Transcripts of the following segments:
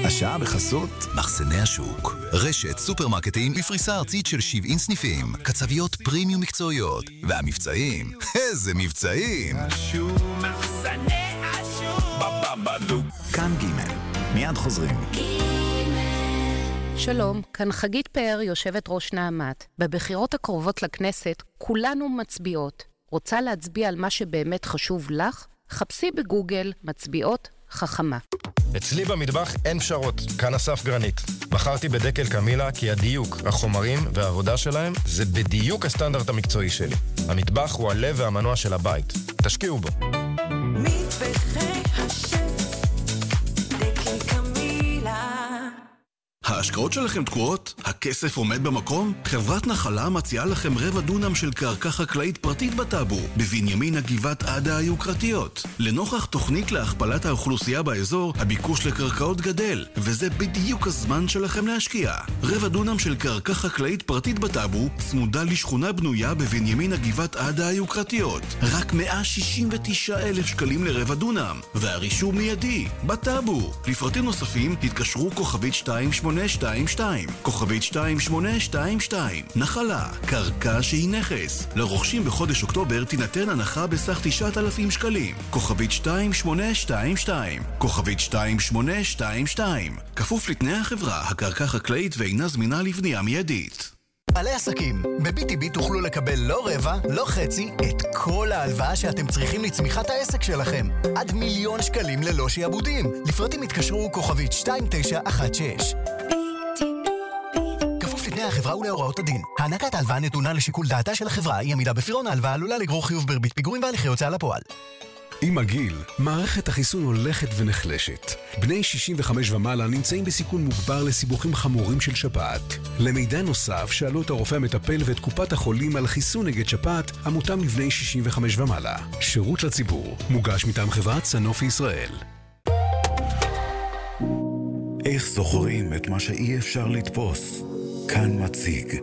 השעה בחסות מחסני השוק. רשת סופרמרקטים בפריסה ארצית של 70 סניפים. קצביות פרימיום מקצועיות. והמבצעים, איזה מבצעים! מחסני השוק. כאן ג' מיד חוזרים. שלום, כאן חגית פאר, יושבת ראש נעמת. בבחירות הקרובות לכנסת כולנו מצביעות. רוצה להצביע על מה שבאמת חשוב לך? חפשי בגוגל מצביעות חכמה. אצלי במטבח אין פשרות, כאן אסף גרנית. בחרתי בדקל קמילה כי הדיוק, החומרים והעבודה שלהם זה בדיוק הסטנדרט המקצועי שלי. המטבח הוא הלב והמנוע של הבית. תשקיעו בו. מטבחי השף, דקל קמילה. ההשקעות שלכם תקועות? הכסף עומד במקום? חברת נחלה מציעה לכם רבע דונם של קרקע חקלאית פרטית בטאבו, בבנימין הגבעת עדה היוקרתיות. לנוכח תוכנית להכפלת האוכלוסייה באזור, הביקוש לקרקעות גדל, וזה בדיוק הזמן שלכם להשקיע. רבע דונם של קרקע חקלאית פרטית בטאבו, צמודה לשכונה בנויה בבנימין הגבעת עדה היוקרתיות. רק 169,000 שקלים לרבע דונם, והרישום מיידי, בטאבו. לפרטים נוספים, התקשרו כוכבית 2822, כוכבית 2822. נחלה, קרקע שהיא נכס. לרוכשים בחודש אוקטובר תינתן הנחה בסך 9,000 שקלים. כוכבית 2822, כוכבית 2822. כפוף לתנאי החברה, הקרקע חקלאית ואינה זמינה לבנייה מיידית. בעלי עסקים, ב-BTB תוכלו לקבל לא רבע, לא חצי, את כל ההלוואה שאתם צריכים לצמיחת העסק שלכם. עד 1,000,000 שקלים ללא שיעבודים. לפרטים התקשרו כוכבית 2916. כפוף לתנאי החברה ולהוראות הדין. הענקת ההלוואה נתונה לשיקול דעתה של החברה, אי עמידה בפירעון ההלוואה עלולה לגרור חיוב בריבית פיגורים והליכי הוצאה לפועל. עם הגיל, מערכת החיסון הולכת ונחלשת. בני 65 ומעלה נמצאים בסיכון מוגבר לסיבוכים חמורים של שפעת. למידע נוסף, שאלו את הרופא המטפל ואת קופת החולים על חיסון נגד שפעת, המותאם לבני 65 ומעלה. שירות לציבור, מוגש מטעם חברת סנופי ישראל. איך זוכרים את מה שאי אפשר לתפוס? כאן מציג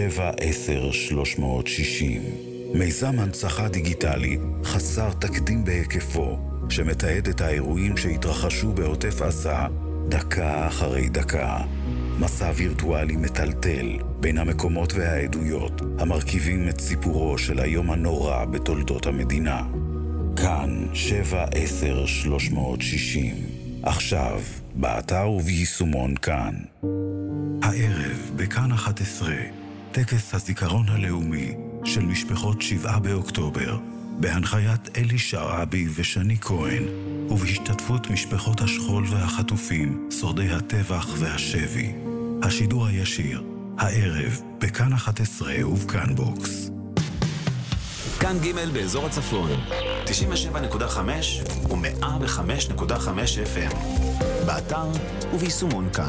7-10-360. מיזם הנצחה דיגיטלי חסר תקדים בהיקפו, שמתעד את האירועים שהתרחשו בעוטף עזה דקה אחרי דקה. מסע וירטואלי מטלטל בין המקומות והעדויות המרכיבים את סיפורו של היום הנורא בתולדות המדינה. כאן 7-10-360. עכשיו, באתר וביישומון כאן. הערב בכאן 11, טקס הזיכרון הלאומי של משפחות 7 באוקטובר, בהנחיית אלי שרעבי ושני כהן, ובהשתתפות משפחות השכול והחטופים, שורדי הטבח והשבי. השידור הישיר, הערב, בכאן 11 ובכאן בוקס. כאן ג' באזור הצפון, 97.5 ו-105.5 FM. באתר וביישומון כאן.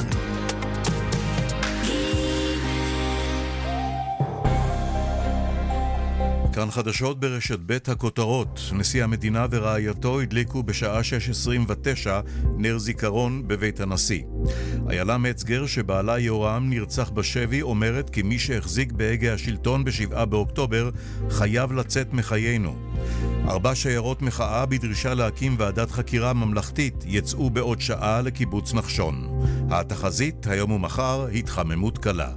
כאן חדשות ברשת ב' הכותרות. נשיא המדינה ורעייתו הדליקו בשעה 6:29 נר זיכרון בבית הנשיא. איילה מצגר שבעלה יורם נרצח בשבי אומרת כי מי שהחזיק בהגה השלטון ב7 באוקטובר חייב לצאת מחיינו. 4 שיירות מחאה בדרישה להקים ועדת חקירה ממלכתית יצאו בעוד שעה לקיבוץ נחשון. התחזית היום ומחר התחממות קלה.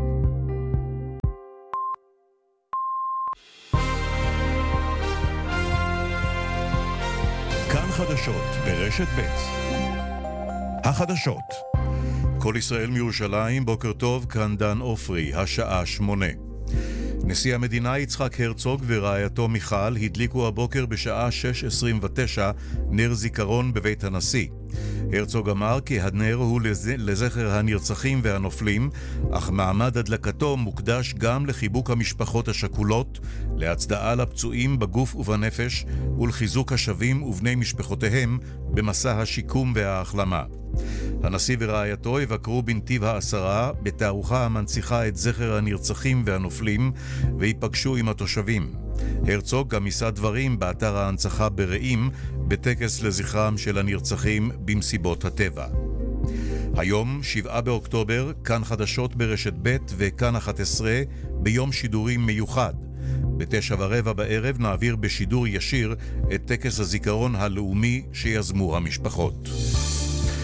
כאן חדשות ברשת ב'. החדשות. כל ישראל מירושלים, בוקר טוב, כאן דן אופרי, השעה 8. נשיא המדינה יצחק הרצוג ורעייתו מיכל הדליקו הבוקר בשעה 6:29 נר זיכרון בבית הנשיא. הרצוג אמר כי הנר הוא לזכר הנרצחים והנופלים, אך מעמד הדלקתו מוקדש גם לחיבוק המשפחות השכולות, להצדעה לפצועים בגוף ובנפש ולחיזוק השבים ובני משפחותיהם במסע השיקום וההחלמה. הנשיא ורעייתו יבקרו בנתיב העשרה בתערוכה המנציחה את זכר הנרצחים והנופלים ויפגשו עם התושבים. הרצוג גם יישא דברים באתר ההנצחה ברעים בטקס לזכרם של הנרצחים במסיבות הטבע. היום, 7 באוקטובר, כאן חדשות ברשת ב' וכאן 11 ביום שידורים מיוחד. ב9:15 בערב נעביר בשידור ישיר את טקס הזיכרון הלאומי שיזמו המשפחות.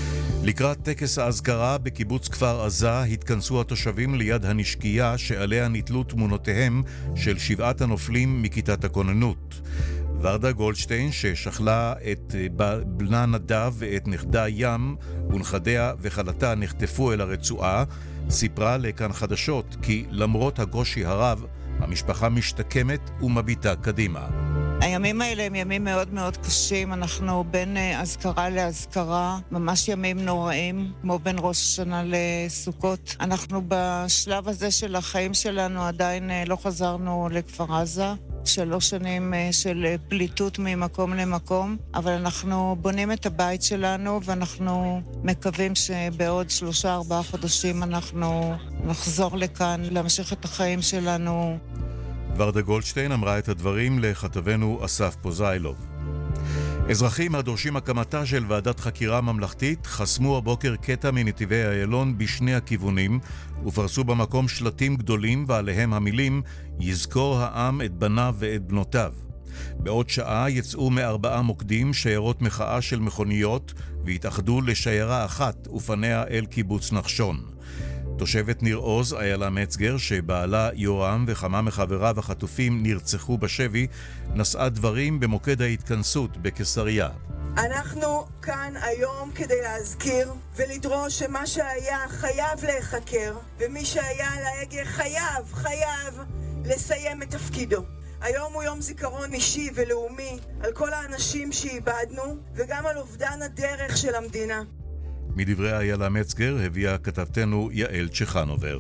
לקראת טקס האזכרה בקיבוץ כפר עזה התכנסו התושבים ליד הנשקייה שעליה נתלו תמונותיהם של 7 הנופלים מכיתת הכוננות. ורדה גולדשטיין, ששכלה את בנה נדב ואת נכדה ים, ונכדיה וחלתה נחטפו אל הרצועה, סיפרה לכאן חדשות כי למרות הקושי הרב, המשפחה משתקמת ומביטה קדימה. הימים האלה הם ימים מאוד מאוד קשים, אנחנו בין אזכרה להזכרה, ממש ימים נוראים, כמו בין ראש השנה לסוכות. אנחנו בשלב הזה של החיים שלנו עדיין לא חזרנו לכפר עזה. 3 שנים של פליטות ממקום למקום, אבל אנחנו בונים את הבית שלנו ואנחנו מקווים שבעוד 3-4 חודשים אנחנו נחזור לכאן, להמשיך את החיים שלנו. ורדה גולדשטיין אמרה את הדברים לכתבנו אסף פוזיילוב. אזרחים הדורשים הקמתה של ועדת חקירה ממלכתית חסמו הבוקר קטע מנתיבי איילון בשני הכיוונים ופרסו במקום שלטים גדולים ועליהם המילים יזכור העם את בניו ואת בנותיו. בעוד שעה יצאו מ4 מוקדים שיירות מחאה של מכוניות והתאחדו לשיירה אחת ופניה אל קיבוץ נחשון. תושבת ניר עוז, איילה מצגר, שבעלה יורם וכמה מחבריו החטופים נרצחו בשבי, נשאה דברים במוקד ההתכנסות בקיסריה. אנחנו כאן היום כדי להזכיר ולדרוש שמה שהיה חייב להיחקר, ומי שהיה על ההגה חייב לסיים את תפקידו. היום הוא יום זיכרון אישי ולאומי על כל האנשים שאיבדנו, וגם על אובדן הדרך של המדינה. מדברי איילה מצגר הביאה כתבתנו יעל צ'חנובר.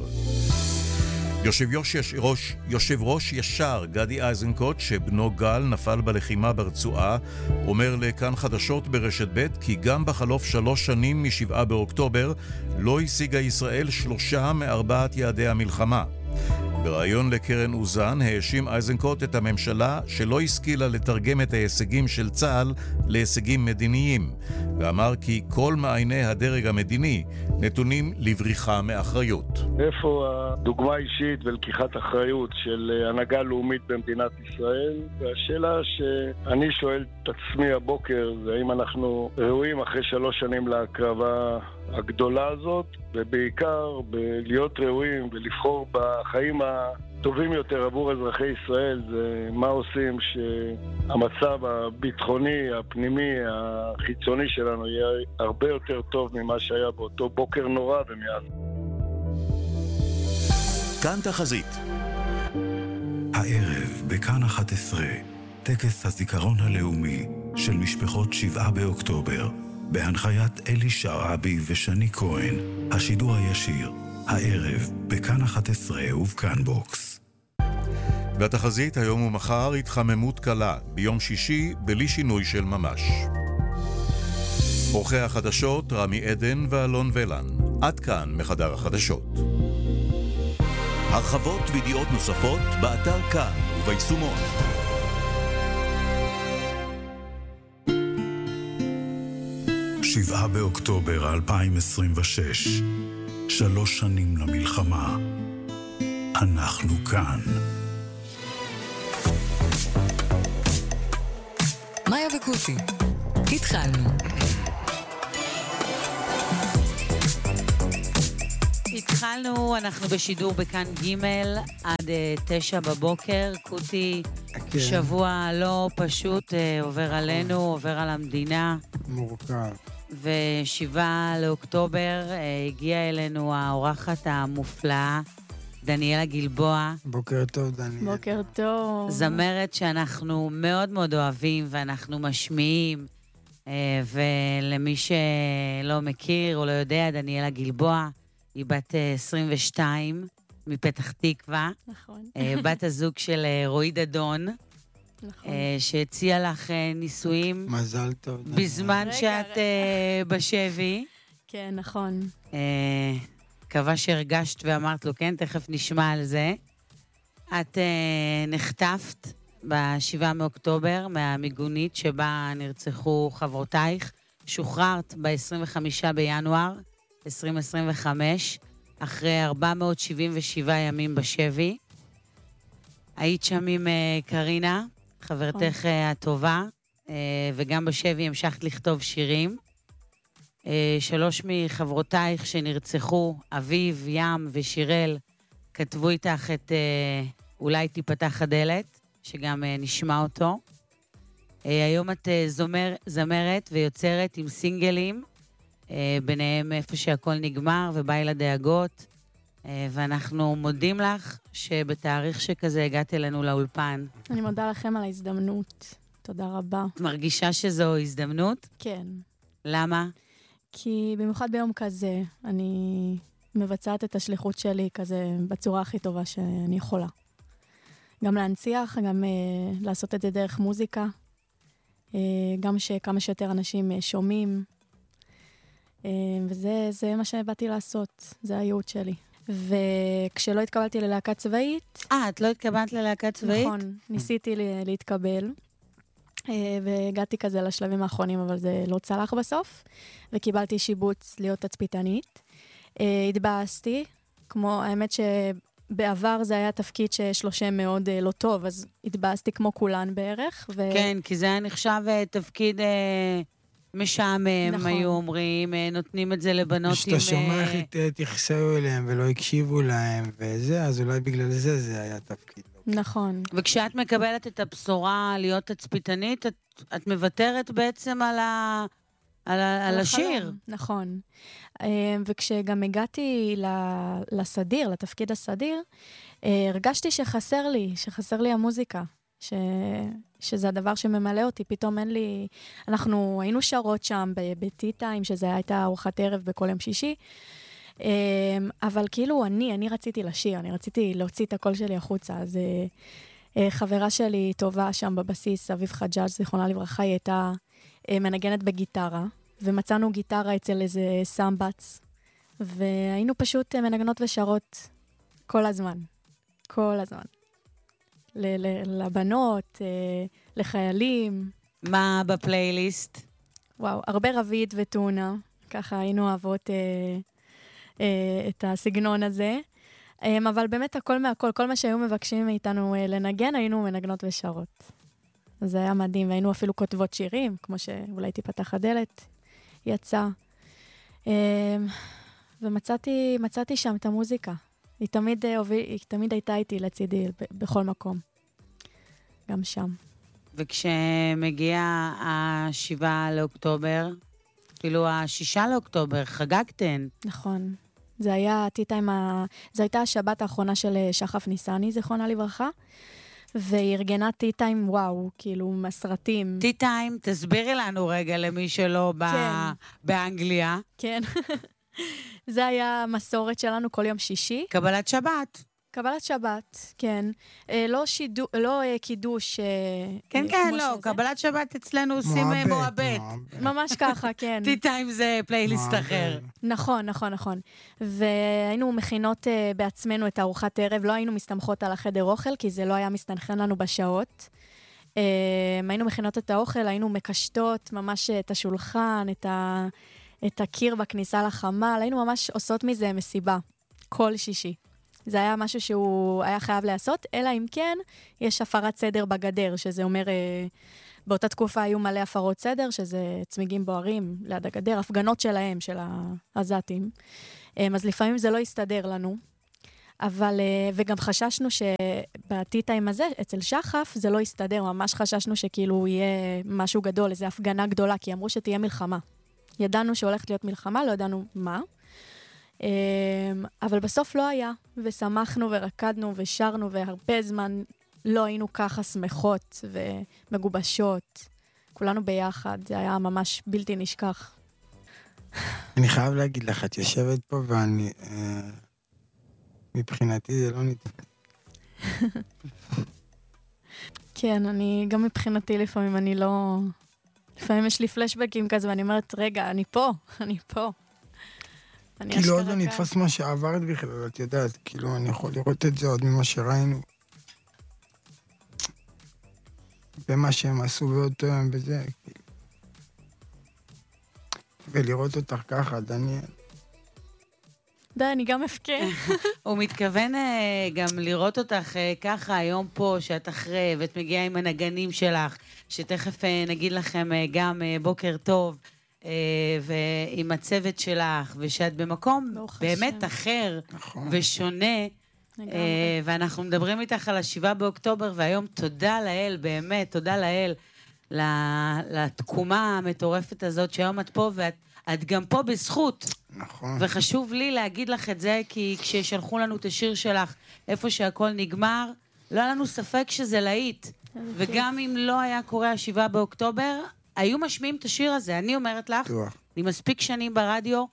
יושב ראש ישר גדי איזנקוט, שבנו גל נפל בלחימה ברצועה, אומר לכאן חדשות ברשת ב' כי גם בחלוף 3 שנים מ7 באוקטובר לא השיגה ישראל 3 מ4 יעדי המלחמה. ברעיון לקרן אוזן האשים איזנקוט את הממשלה שלא השכילה לתרגם את ההישגים של צה"ל להישגים מדיניים, ואמר כי כל מעייני הדרג המדיני נתונים לבריחה מאחריות. איפה הדוגמה אישית ולקיחת אחריות של הנהגה לאומית במדינת ישראל? והשאלה שאני שואל את עצמי הבוקר זה האם אנחנו ראויים אחרי 3 שנים להקרבה הגדולה הזאת, ובעיקר בלהיות ראויים ולבחור בחיים הטובים יותר עבור אזרחי ישראל, זה מה עושים שהמצב הביטחוני, הפנימי, החיצוני שלנו יהיה הרבה יותר טוב ממה שהיה באותו בוקר נורא ומאז. כאן תחזית. הערב בכאן 11, טקס הזיכרון הלאומי של משפחות 7 באוקטובר. בהנחיית אלי שרעבי ושני כהן, השידור הישיר, הערב, בכאן 11 ובכאן בוקס. והתחזית היום ומחר התחממות קלה, ביום שישי בלי שינוי של ממש. עורכי החדשות רמי עדן ואלון ולן. עד כאן מחדר החדשות. הרחבות וידיעות נוספות באתר כאן וביישומון. 7 באוקטובר 2026, 3 שנים למלחמה. אנחנו כאן. מאיה וקוטי, התחלנו. התחלנו, אנחנו בשידור בכאן ג' עד 9 בבוקר. קוטי, שבוע לא פשוט עובר עלינו, עובר על המדינה. מורכב. ו7 לאוקטובר הגיעה אלינו האורחת המופלאה, דניאלה גלבוע. בוקר טוב, דניאלה. בוקר טוב. זמרת שאנחנו מאוד מאוד אוהבים ואנחנו משמיעים, ולמי שלא מכיר או לא יודע, דניאלה גלבוע היא בת 22 מפתח תקווה. נכון. בת הזוג של רועי דדון. נכון. שהציע לך נישואים. מזל טוב. בזמן שאת בשבי. כן, נכון. מקווה שהרגשת ואמרת לו, כן, תכף נשמע על זה. את נחטפת ב7 מאוקטובר מהמיגונית שבה נרצחו חברותייך. שוחררת ב25 בינואר 2025, אחרי 477 ימים בשבי. היית שם עם קרינה, חברתך הטובה, וגם בשבי המשכת לכתוב שירים. 3 מחברותייך שנרצחו, אביב, ים ושירל, כתבו איתך את אולי תיפתח הדלת, שגם נשמע אותו. היום את זמרת ויוצרת עם סינגלים, ביניהם איפה שהכל נגמר ובא לדאגות, ואנחנו מודים לך שבתאריך שכזה הגעת אלינו לאולפן. אני מודה לכם על ההזדמנות. תודה רבה. את מרגישה שזו הזדמנות? כן. למה? כי במיוחד ביום כזה, אני מבצעת את השליחות שלי כזה בצורה הכי טובה שאני יכולה. גם להנציח, גם לעשות את זה דרך מוזיקה, גם שכמה שיותר אנשים שומעים, וזה מה שבאתי לעשות, זה הייעוד שלי. וכשלא התקבלתי ללהקה צבאית... את לא התקבלת ללהקה צבאית? נכון, ניסיתי להתקבל, והגעתי כזה לשלבים האחרונים, אבל זה לא צלח בסוף, וקיבלתי שיבוץ להיות תצפיתנית. התבאסתי, כמו האמת שבעבר זה היה תפקיד שיש לו שם מאוד לא טוב, אז התבאסתי כמו כולן בערך. כן, כי זה היה נחשב תפקיד משעמם, נכון. היו אומרים, נותנים את זה לבנות שאתה שומע איך תחסרו אליהם ולא הקשיבו להם וזה, אז אולי בגלל זה היה תפקיד. נכון. וכשאת מקבלת את הבשורה להיות תצפיתנית, את מוותרת בעצם על השיר. נכון. וכשגם הגעתי לסדיר, לתפקיד הסדיר, הרגשתי שחסר לי המוזיקה. שזה הדבר שממלא אותי, פתאום אין לי... אנחנו היינו שרות שם בטי-טיים, שזה הייתה ארוחת ערב בכל יום שישי, אבל כאילו אני רציתי לשיר, אני רציתי להוציא את הקול שלי החוצה, אז חברה שלי טובה שם בבסיס, אביב חג'אג' זיכרונה לברכה, היא הייתה מנגנת בגיטרה, ומצאנו גיטרה אצל איזה סמבץ, והיינו פשוט מנגנות ושרות כל הזמן. לבנות, לחיילים. מה בפלייליסט? וואו, הרבה רביד וטונה. ככה היינו אוהבות את הסגנון הזה. אבל באמת הכל מהכל, כל מה שהיו מבקשים מאיתנו לנגן, היינו מנגנות ושרות. זה היה מדהים, והיינו אפילו כותבות שירים, כמו שאולי תיפתח הדלת, יצא. ומצאתי שם את המוזיקה. היא תמיד הייתה איתי לצידי בכל מקום. גם שם. וכשמגיע 7 לאוקטובר, כאילו 6 לאוקטובר, חגגתן. נכון. זה היה זו הייתה השבת האחרונה של שחף ניסני, זיכרונה לברכה, והיא ארגנה טי-טיים, וואו, כאילו מסרטים. טי-טיים, תסבירי לנו רגע למי שלא באנגליה. כן. זה היה מסורת שלנו כל יום שישי. קבלת שבת. קבלת שבת, כן. לא קידוש. כן, לא. קבלת שבת אצלנו עושים מועבט. ממש ככה, כן. טי-טיים זה פלייליסט אחר. נכון. והיינו מכינות בעצמנו את ארוחת ערב, לא היינו מסתמכות על החדר אוכל, כי זה לא היה מסתנכן לנו בשעות. היינו מכינות את האוכל, היינו מקשטות ממש את השולחן, את הקיר בכניסה לחמ"ל, היינו ממש עושות מזה מסיבה, כל שישי. זה היה משהו שהוא היה חייב לעשות, אלא אם כן, יש הפרת סדר בגדר, שזה אומר, באותה תקופה היו מלא הפרות סדר, שזה צמיגים בוערים ליד הגדר, הפגנות שלהם, של העזתים. אז לפעמים זה לא יסתדר לנו, אבל, וגם חששנו שבטי-טיים הזה, אצל שחף, זה לא יסתדר, ממש חששנו שכאילו יהיה משהו גדול, איזו הפגנה גדולה, כי אמרו שתהיה מלחמה. ידענו שהולכת להיות מלחמה, לא ידענו מה. אבל בסוף לא היה, ושמחנו ורקדנו ושרנו, והרבה זמן לא היינו ככה שמחות ומגובשות. כולנו ביחד, זה היה ממש בלתי נשכח. אני חייב להגיד לך, את יושבת פה ואני... מבחינתי זה לא נתפס. כן, אני גם מבחינתי לפעמים אני לא... לפעמים יש לי פלשבקים כזה, ואני אומרת, רגע, אני פה. כאילו עוד לא נתפס מה שעברת בכלל, את יודעת, כאילו אני יכול לראות את זה עוד ממה שראינו. במה שהם עשו באותו יום בזה, כאילו. ולראות אותך ככה, דניאל. די, אני גם אפקר. הוא מתכוון גם לראות אותך ככה היום פה, שאת אחרי, ואת מגיעה עם הנגנים שלך, שתכף נגיד לכם גם בוקר טוב. ועם הצוות שלך, ושאת במקום באמת אחר ושונה, ואנחנו מדברים איתך על 7 באוקטובר, והיום תודה לאל, באמת, תודה לאל, לתקומה המטורפת הזאת, שהיום את פה, ואת גם פה בזכות. נכון. וחשוב לי להגיד לך את זה, כי כששלחו לנו את השיר שלך, איפה שהכל נגמר, לא היה לנו ספק שזה להיט. וגם אם לא היה קורה 7 באוקטובר, היו משמיעים את השיר הזה. אני אומרת לך, אני מספיק שנים ברדיו,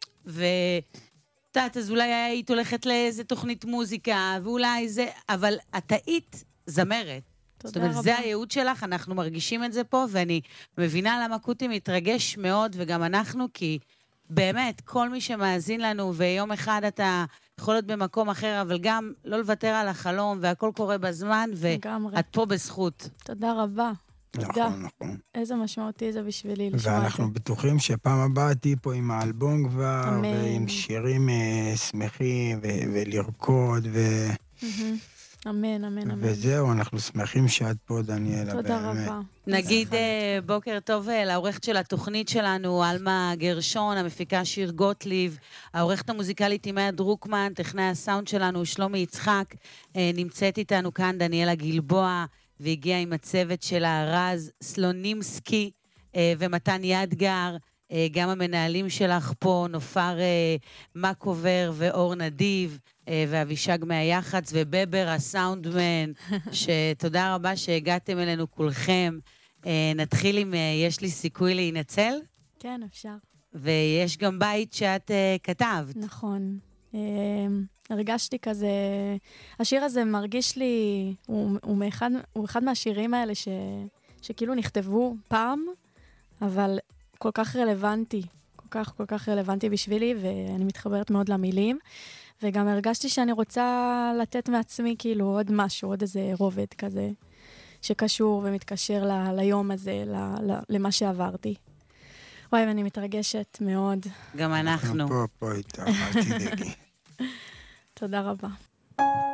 אז אולי היית הולכת לאיזה תוכנית מוזיקה, ואולי זה, אבל את היית זמרת. זאת אומרת, זה הייעוד שלך, אנחנו מרגישים את זה פה, ואני מבינה למה קוטי מתרגש מאוד, וגם אנחנו, כי באמת, כל מי שמאזין לנו, ויום אחד אתה יכול להיות במקום אחר, אבל גם לא לוותר על החלום, והכל קורה בזמן, ואת פה בזכות. תודה רבה. נכון, נכון. איזה משמעותי זה בשבילי לשמוע את זה. ואנחנו בטוחים שפעם הבאה תהי פה עם האלבום כבר, ועם שירים שמחים, ולרקוד, אמן, אמן, אמן. וזהו, אנחנו שמחים שאת פה, דניאלה. תודה רבה. נגיד בוקר טוב לעורכת של התוכנית שלנו, אלמה גרשון, המפיקה שיר גוטליב, העורכת המוזיקלית אימיה דרוקמן, טכנאי הסאונד שלנו, שלומי יצחק, נמצאת איתנו כאן דניאלה גלבוע, והגיעה עם הצוות שלה רז סלונימסקי ומתן ידגר, גם המנהלים שלך פה, נופר מקובר ואור נדיב, ואבישג מהיחץ, ובבר הסאונדמן, שתודה רבה שהגעתם אלינו כולכם. נתחיל עם יש לי סיכוי להינצל? כן, אפשר. ויש גם בית שאת כתבת. נכון. הרגשתי כזה, השיר הזה מרגיש לי, הוא אחד מהשירים האלה שכאילו נכתבו פעם, אבל כל כך רלוונטי, כל כך רלוונטי בשבילי, ואני מתחברת מאוד למילים, וגם הרגשתי שאני רוצה לתת מעצמי כאילו עוד משהו, עוד איזה רובד כזה, שקשור ומתקשר ליום הזה, למה שעברתי. וואי, ואני מתרגשת מאוד. גם אנחנו. פה איתך, אל תדאגי. תודה רבה.